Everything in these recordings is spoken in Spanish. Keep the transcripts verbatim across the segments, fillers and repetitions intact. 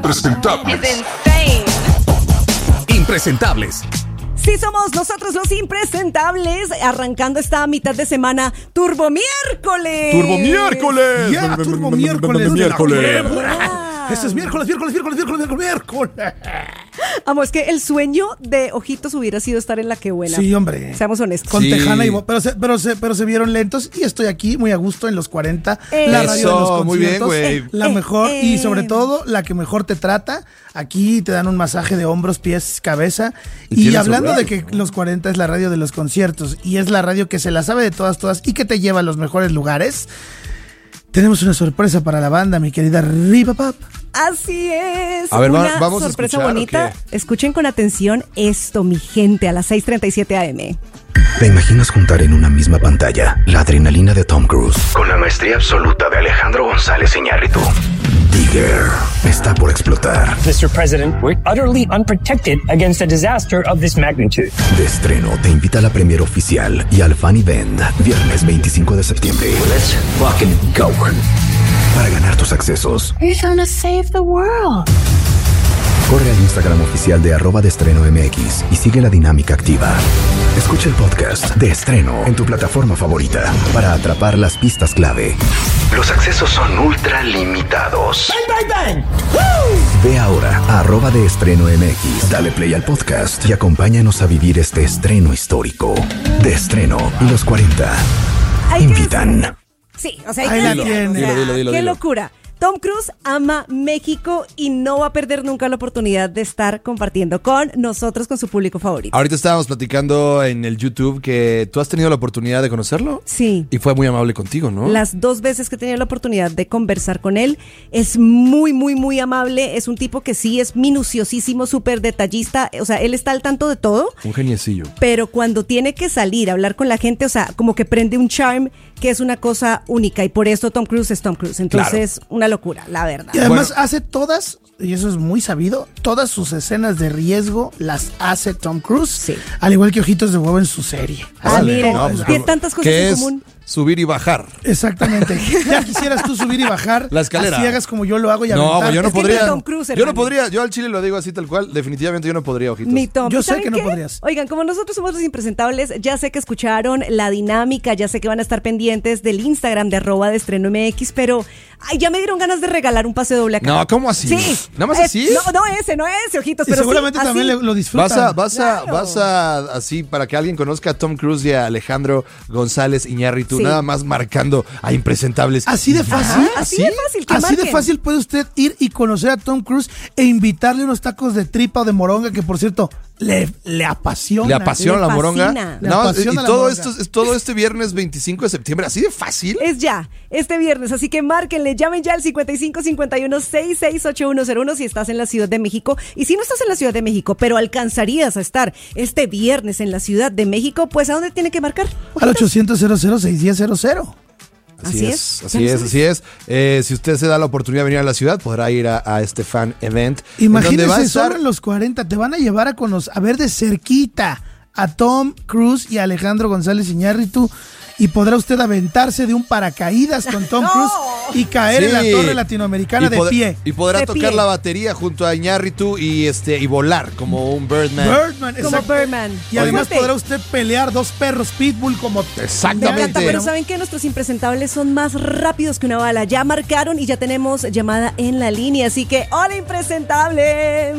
Impresentables. Impresentables. Sí, somos nosotros los impresentables, arrancando esta mitad de semana Turbo Miércoles. Turbo Miércoles. Ya, Turbo Miércoles. Miércoles. Este es miércoles, miércoles, miércoles, miércoles, miércoles, miércoles. Amo, es que el sueño de Ojitos hubiera sido estar en La Que Buena. Sí, hombre. Seamos honestos. Con Sí. Tejana y Bo- pero se, pero, se, pero se vieron lentos y estoy aquí muy a gusto en los cuarenta. Eh. La radio de los Eso, muy bien, conciertos. güey. La Eh, mejor eh. y sobre todo la que mejor te trata. Aquí te dan un masaje de hombros, pies, cabeza. Y Y, tienes hablando horario. de que los cuarenta es la radio de los conciertos y es la radio que se la sabe de todas, todas y que te lleva a los mejores lugares. Tenemos una sorpresa para la banda, mi querida Riva Pop. Así es. A ver, va- una ¿vamos a sorpresa escuchar o bonita. qué? Escuchen con atención esto, mi gente, a las seis treinta y siete A M. ¿Te imaginas juntar en una misma pantalla la adrenalina de Tom Cruise con la maestría absoluta de Alejandro González Iñárritu? Digger está por explotar. Mister President, we're utterly unprotected against a disaster of this magnitude. De estreno te invita a la premiere oficial y al fan event viernes veinticinco de septiembre. Let's fucking go. Para ganar tus accesos, You're gonna save the world. corre al Instagram oficial de arroba de estreno M X y sigue la dinámica activa. Escucha el podcast de Estreno en tu plataforma favorita para atrapar las pistas clave. Los accesos son ultra limitados. Ve ahora a arroba de estreno M X, dale play al podcast y acompáñanos a vivir este estreno histórico. De Estreno y los cuarenta Hay que invitan. decir- Sí, o sea, hay Ahí que la decir, tiene. o sea, Dilo, dilo, dilo, qué dilo. locura. Tom Cruise ama México y no va a perder nunca la oportunidad de estar compartiendo con nosotros, con su público favorito. Ahorita estábamos platicando en el YouTube que tú has tenido la oportunidad de conocerlo. Sí. Y fue muy amable contigo, ¿no? Las dos veces que he tenido la oportunidad de conversar con él, es muy, muy, muy amable. Es un tipo que sí es minuciosísimo, súper detallista. O sea, él está al tanto de todo. Un geniecillo. Pero cuando tiene que salir a hablar con la gente, o sea, como que prende un charm que es una cosa única. Y por eso Tom Cruise es Tom Cruise. Entonces, una locura, la verdad. Y además Bueno. hace todas, y eso es muy sabido, todas sus escenas de riesgo las hace Tom Cruise. Sí. Al igual que Ojitos de Huevo en su serie. Ah, Hace miren, todas. pues, tiene tantas cosas que en es común. subir y bajar. Exactamente. Ya quisieras tú subir y bajar. La escalera. Así hagas como yo lo hago y No, aventarte. pues yo no Es que podría. ni Tom Cruise, yo no hermano. podría. Yo al chile lo digo así tal cual. Definitivamente yo no podría, Ojitos. Ni Tom. Yo ¿Y sé saben que no qué? podrías. Oigan, como nosotros somos los impresentables, ya sé que escucharon la dinámica, ya sé que van a estar pendientes del Instagram de arroba de estreno M X, pero ay, ya me dieron ganas de regalar un pase doble acá. No, ¿cómo así? Sí. ¿Nada más Eh, así? No, no ese, no ese, Ojitos, Y pero seguramente sí, también así. le- lo disfrutan. Vas a, vas a, Claro. vas a, así, para que alguien conozca a Tom Cruise y a Alejandro González Iñárritu, Sí. nada más marcando a impresentables. Así de fácil. Ajá, así de fácil, que Así de marquen. fácil puede usted ir y conocer a Tom Cruise e invitarle unos tacos de tripa o de moronga que, por cierto, le, le apasiona. Le apasiona Le la moronga. fascina. Le Nada más, apasiona y la todo moronga. esto es todo este viernes veinticinco de septiembre, así de fácil. Es ya, este viernes, así que márquenle, llamen ya al cincuenta y cinco cincuenta y uno sesenta y seis ochenta y uno cero uno si estás en la Ciudad de México. Y si no estás en la Ciudad de México, pero alcanzarías a estar este viernes en la Ciudad de México, pues ¿a dónde tiene que marcar? Al ochocientos cero cero seis uno cero cero. Así es, es, así ya lo es, sabes. así es. Eh, si usted se da la oportunidad de venir a la ciudad, podrá ir a, a este fan event. en donde va a Imagínese, estar- solo en los cuarenta te van a llevar a, conocer, a ver de cerquita a Tom Cruise y a Alejandro González Iñárritu y podrá usted aventarse de un paracaídas con Tom No. Cruise y caer en la Sí. torre latinoamericana Y de pod- pie. Y podrá De tocar pie. la batería junto a Iñárritu y este y volar como un Birdman. Birdman, Como exacto. Birdman. Y además Fíjate. podrá usted pelear dos perros pitbull como Me Exactamente. encanta, pero ¿saben qué? Nuestros impresentables son más rápidos que una bala. Ya marcaron y ya tenemos llamada en la línea, así que ¡hola, impresentable!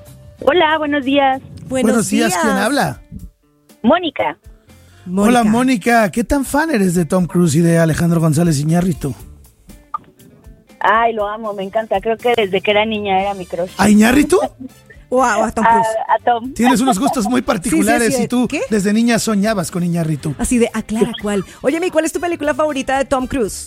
Hola, buenos días. Buenos, Buenos días, ¿quién habla? Mónica. Mónica. Hola, Mónica. ¿Qué tan fan eres de Tom Cruise y de Alejandro González Iñárritu? Ay, lo amo, me encanta. Creo que desde que era niña era mi crush. ¿A Iñárritu? Wow, a Tom A, Cruise. a Tom. Tienes unos gustos muy particulares Sí, sí, sí. y tú ¿Qué? desde niña soñabas con Iñárritu. Así de, aclara cuál. Oye, mi, ¿cuál es tu película favorita de Tom Cruise?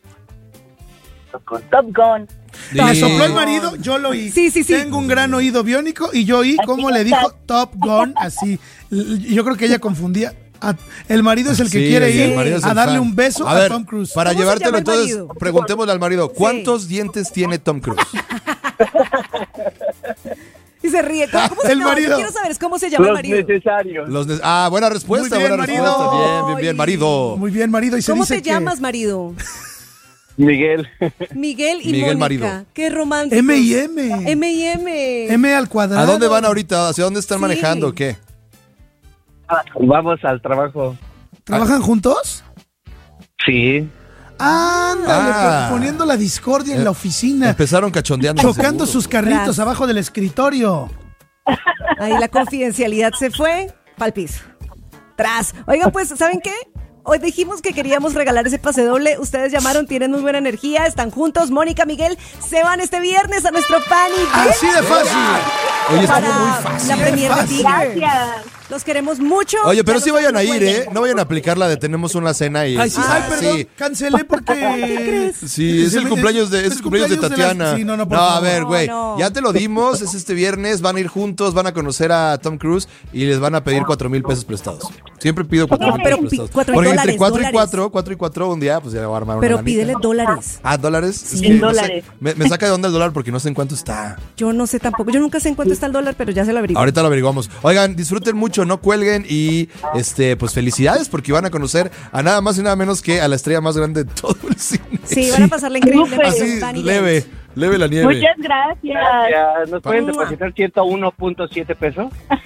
Top Gun. Me Sí. sopló el marido, yo lo oí. Sí, sí, sí. Tengo un gran oído biónico y yo oí cómo le dijo Top Gun, así. L- Yo creo que ella confundía. a- el marido es el que Sí, quiere el ir marido es a el darle fan. un beso a, ver, Tom Cruise. Para ¿Cómo se llevártelo, llama el entonces, marido? preguntémosle al marido, ¿cuántos dientes tiene Tom Cruise? Y se ríe. ¿Cómo, cómo se El llama? marido. Yo quiero saber es cómo se llama el marido. necesarios. Los ne- ah, buena respuesta, Muy bien, buena marido. respuesta. Bien, bien, bien, marido. Muy bien, marido. Y se ¿Cómo dice te que llamas, marido? Miguel. Miguel y Miguel Mónica. marido. Qué romántico. M y M. M y M. M al cuadrado. ¿A dónde van ahorita? ¿Hacia dónde están Sí. manejando o qué? Vamos al trabajo. ¿Trabajan juntos? Sí. Ándale, Ah. pues, poniendo la discordia en Eh, la oficina. Empezaron cachondeando. Chocando seguro. sus carritos Tras. abajo del escritorio. Ahí la confidencialidad se fue pa'l piso. Tras. Oigan, pues, ¿saben qué? Hoy dijimos que queríamos regalar ese pase doble. Ustedes llamaron, tienen muy buena energía, están juntos. Mónica, Miguel, se van este viernes a nuestro Fan Event Así de fácil. Oye, está para muy fácil. la premier de fácil. Tiger. Gracias. Los queremos mucho. Oye, pero Ya sí no vayan a se ir, cuelguen. ¿eh? No vayan a aplicar la de tenemos una cena y... Ay, sí, Ah, ay, perdón, sí. cancelé porque... ¿Qué crees? Sí, es el cumpleaños de, es el cumpleaños de la- Tatiana. Sí, no, no, por a favor. ver, güey, No, no. ya te lo dimos, es este viernes, van a ir juntos, van a conocer a Tom Cruise y les van a pedir cuatro mil pesos prestados. Siempre pido cuatro mil pero pesos pi- prestados. cuatro Porque dólares, entre cuatro y dólares. cuatro, cuatro y cuatro un día, pues ya va a armar una Pero lanita. pídele dólares. Ah, ¿dólares? Sí. En no sé, dólares. me, me saca de onda el dólar porque no sé en cuánto está. Yo no sé tampoco. Yo nunca sé en cuánto está el dólar, pero ya se lo averiguo. Ahorita lo averiguamos. Oigan, disfruten mucho, no cuelguen y este, pues felicidades porque van a conocer a nada más y nada menos que a la estrella más grande de todo el cine. Sí, van a pasarla increíble. Súper. por los Así, Fan Events. leve, leve la nieve. Muchas gracias. Gracias. ¿Nos pueden Mua. depositar ciento uno punto siete pesos?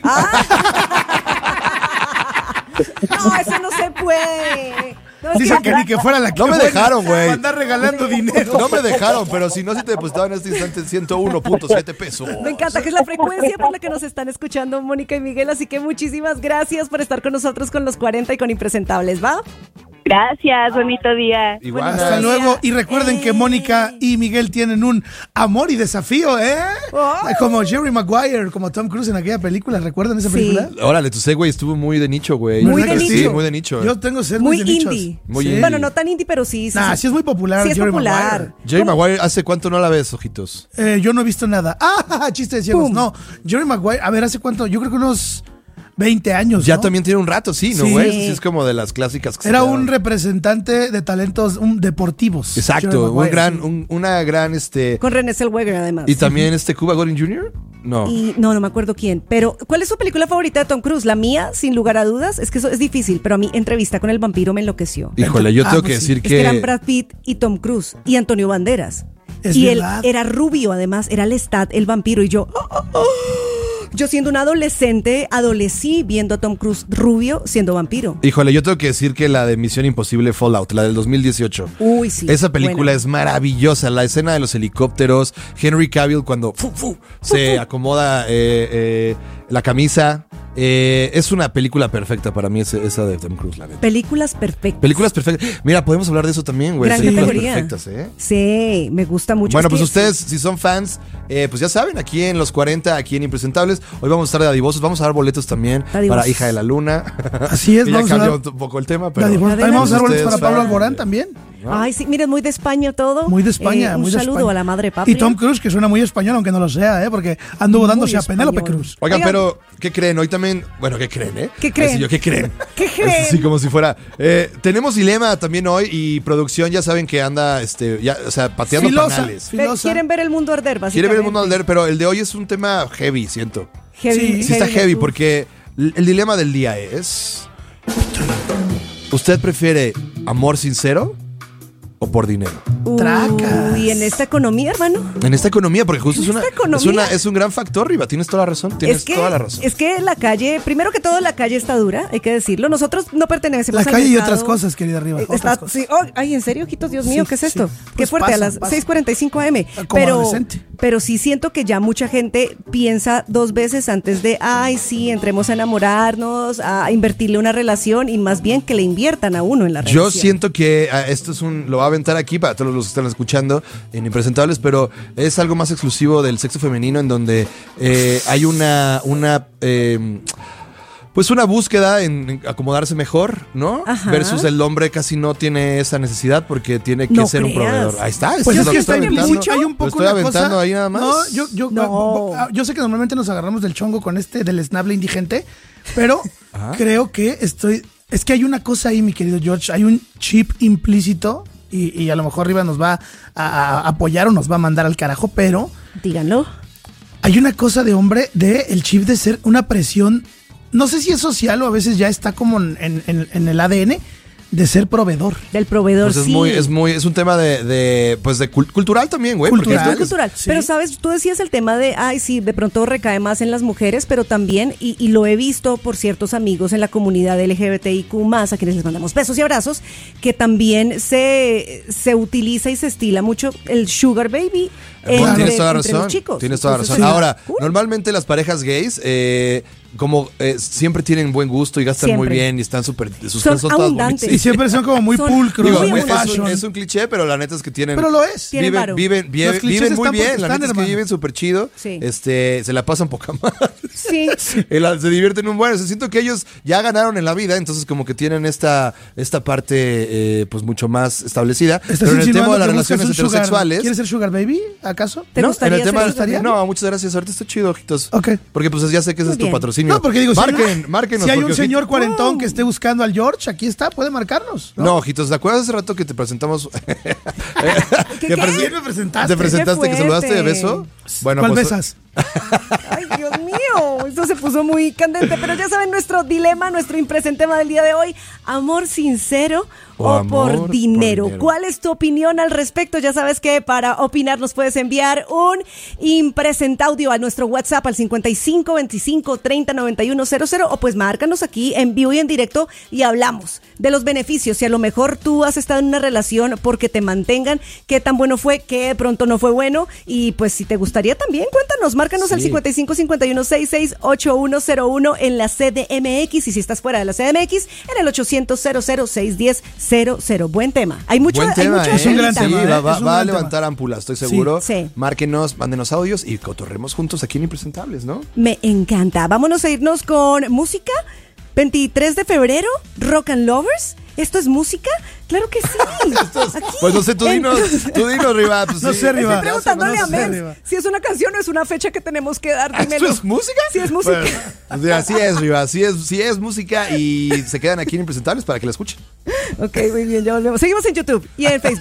No, eso no se puede. No, es Dicen que- que ni que fuera la que No me buena. dejaron, güey. Andar regalando dinero. No me dejaron, pero si no, si te depositaban en este instante ciento uno punto siete pesos. Me encanta que es la frecuencia por la que nos están escuchando Mónica y Miguel, así que muchísimas gracias por estar con nosotros con los cuarenta y con Impresentables, ¿va? Gracias, bonito día. Igual. Bueno, Hasta Ay. luego. Y recuerden que Ey. Mónica y Miguel tienen un amor y desafío, ¿eh? Oh. Como Jerry Maguire, como Tom Cruise en aquella película. ¿Recuerdan esa Sí. película? Órale, tu segue estuvo muy de nicho, güey. Muy ¿Verdad de que nicho. Sí, muy de nicho. eh. Yo tengo sed Muy de nichos. indie. Muy Sí. indie. Bueno, no tan indie, pero sí. Sí, Nah, sí. sí es muy popular Sí es Jerry popular. Maguire. Jerry Maguire, ¿hace cuánto no la ves, ojitos? Eh, yo no he visto nada. Ah, chiste de ciegos. Pum. No, Jerry Maguire, a ver, ¿hace cuánto? Yo creo que unos veinte años, Ya ¿no? también tiene un rato, sí, ¿no, Sí. güey? Sí, es como de las clásicas que se Era quedaron. un representante de talentos um, deportivos. Jerry Exacto, un Maguire, gran, sí. un- una gran, este... Con René Zellweger, además. Y también este Cuba Gooding junior No. Y no, no me acuerdo quién. Pero, ¿cuál es su película favorita de Tom Cruise? La mía, sin lugar a dudas. Es que eso es difícil, pero a mí Entrevista con el vampiro me enloqueció. Híjole, yo Ah, tengo pues que sí. decir Es que que... eran Brad Pitt y Tom Cruise y Antonio Banderas. Es y él verdad. era rubio, además, era Lestat, el vampiro. Y yo, oh, oh, oh. yo siendo un adolescente, adolecí viendo a Tom Cruise rubio siendo vampiro. Híjole, yo tengo que decir que la de Misión Imposible Fallout, la del dos mil dieciocho. Uy, sí. Esa película buena. es maravillosa. La escena de los helicópteros, Henry Cavill cuando fu, fu, se acomoda eh, eh, la camisa. Eh, es una película perfecta para mí, ese- esa de Tom Cruise, la neta. Películas perfectas. Películas perfectas. Mira, podemos hablar de eso también, güey. Gran Películas categoría. perfectas, ¿eh? Sí, me gusta mucho. Bueno, Es pues que- ustedes, si son fans, eh, pues ya saben, aquí en Los cuarenta, aquí en Impresentables, hoy vamos a estar de dadivosos, vamos a dar boletos también Dadivosos. para Hija de la Luna. Así es, Y ya vamos a cambió dar- un poco el tema, pero... La divorcio. También vamos a dar boletos Ustedes para Pablo saben. Alborán también. Ay, sí, miren, muy de España todo. Muy de España. Eh, un muy de saludo España. a la madre patria. Y Tom Cruise, que suena muy español, aunque no lo sea, ¿eh? Porque anduvo Muy dándose a Penélope español. Cruz. Oigan, Oigan. pero, ¿qué creen? Hoy también, bueno, ¿qué creen, eh? ¿Qué creen? Así yo, ¿qué creen? ¿Qué creen? Es así como si fuera. Eh, tenemos dilema también hoy y producción, ya saben que anda, este, ya, o sea, pateando Filosa. panales. Ve- Filosa. Quieren ver el mundo arder, básicamente. Quiere ver el mundo alder, pero el de hoy es un tema heavy, siento. Heavy, Sí, Sí está heavy, heavy uf. porque l- el dilema del día es... ¿Usted prefiere amor sincero o por dinero? Tracas. Uy, en esta economía, hermano. En esta economía, porque justo ¿En es una, esta economía? es una es un gran factor, Riva. Tienes toda la razón. Tienes Es que, toda la razón. es que la calle, primero que todo, la calle está dura, hay que decirlo. Nosotros no pertenecemos La al calle y mercado. otras cosas, querida Riva. Eh, otras Está, cosas. sí, oh, ay, ¿en serio, ojitos? Dios mío, Sí, ¿qué es sí. esto? Qué Pues fuerte, pasa, a las pasa. seis cuarenta y cinco a eme. Como Pero, adolescente. pero sí siento que ya mucha gente piensa dos veces antes de, ay, sí, entremos a enamorarnos, a invertirle una relación y más bien que le inviertan a uno en la relación. Yo siento que ah, esto es un, lo va a aventar aquí para todos los que están escuchando en Impresentables, pero es algo más exclusivo del sexo femenino en donde eh, hay una, una eh, pues una búsqueda en, en acomodarse mejor, ¿no? Ajá. Versus el hombre casi no tiene esa necesidad porque tiene que No ser un creas. proveedor. Ahí está. eso Pues es lo que estoy está aventando. mucho, hay un Lo poco estoy una aventando cosa- ahí nada más. No, yo, yo, No. yo sé que normalmente nos agarramos del chongo con este del esnable indigente, pero creo que estoy. Es que hay una cosa ahí, mi querido George. Hay un chip implícito y, y a lo mejor Riva nos va a, a apoyar o nos va a mandar al carajo, pero Díganlo. hay una cosa de hombre de el chip de ser una presión. No sé si es social o a veces ya está como en, en- en el A D N de ser proveedor. Del proveedor, Pues es sí. muy, es muy, es un tema de, de pues de cul- cultural también, güey. porque Cultural. Es es- muy cultural. Sí. Pero, ¿sabes? Tú decías el tema de, ay, sí, de pronto recae más en las mujeres, pero también, y, y lo he visto por ciertos amigos en la comunidad L G B T I Q más, a quienes les mandamos besos y abrazos, que también se, se utiliza y se estila mucho el sugar baby Bueno, entre, tienes toda la entre razón. los chicos. Tienes toda la Entonces, razón. sí. Ahora, Cool. normalmente las parejas gays, eh, como eh, siempre tienen buen gusto y gastan Siempre. muy bien y están súper. Sus Son cosas son todas abundantes. Y bonitas. siempre son como muy Son pulcros, Digo, muy muy es, un, fashion. es un cliché, pero la neta es que tienen. Pero lo es. Tienen Viven, varo. viven, viven, Los clichés viven muy están porque bien. La están, neta es que hermano. viven súper chido. Sí. Este, se la pasan poca madre. Sí. Y la- se divierten un buen. O sea, siento que ellos ya ganaron en la vida, entonces como que tienen esta, esta parte eh, pues mucho más establecida. ¿Estás Pero en el insinuando tema de las que buscas relaciones un sugar- heterosexuales. ¿Quieres ser sugar baby, acaso? ¿Te no, gustaría en el tema ser de- sugar baby? No, muchas gracias. Ahorita está chido, ojitos. Ok. Porque pues ya sé que ese Muy es tu bien. patrocinio. No, porque digo, si hay- Marquen, márquenos. si hay un porque, señor ojito- cuarentón que esté buscando al George, aquí está, puede marcarnos. No, ojitos, ¿te acuerdas hace rato que te presentamos? ¿Qué, que qué? presen- ¿Quién me presentaste? ¿Te presentaste que fuerte. saludaste de beso? Bueno, ¿Cuál pues, besas? Ay, Dios mío, esto se puso muy candente, pero ya saben nuestro dilema, nuestro impresentema del día de hoy, amor sincero o, O amor por, por dinero. dinero. ¿Cuál es tu opinión al respecto? Ya sabes que para opinar nos puedes enviar un impresent audio a nuestro WhatsApp al cincuenta y cinco veinticinco treinta noventa y uno cero cero o pues márcanos aquí en vivo y en directo y hablamos de los beneficios. Si a lo mejor tú has estado en una relación porque te mantengan, qué tan bueno fue, qué de pronto no fue bueno y pues si te gustaría también, cuéntanos, márcanos al Sí. cincuenta y cinco cincuenta y uno sesenta y seis ochenta y uno cero uno en la C D M X y si estás fuera de la C D M X en el ochocientos cero cero seis uno cero cero cero. Buen tema. Hay mucho, Buen hay tema, mucho ¿eh? Es un gran Sí, tema, ¿eh? va, va- Es un va a gran levantar tema. ámpulas, estoy seguro. Sí. Márquenos, mándenos audios y cotorremos juntos aquí en Impresentables, ¿no? Me encanta. Vámonos a irnos con música. veintitrés de febrero, Rock and Lovers. ¿Esto es música? Claro que sí. Aquí, Pues no sé, tú en- dinos, tú dinos, Riva. Pues, No sí. sé, Riva. Estoy preguntándole No a sé, Mens Riva. si es una canción o es una fecha que tenemos que dar. ¿Esto Dímelo. es música? Sí, es música. Bueno, o sea, así es, Riva, así es, sí es música y se quedan aquí en Impresentables para que la escuchen. Ok, muy bien, ya volvemos. Seguimos en YouTube y en Facebook.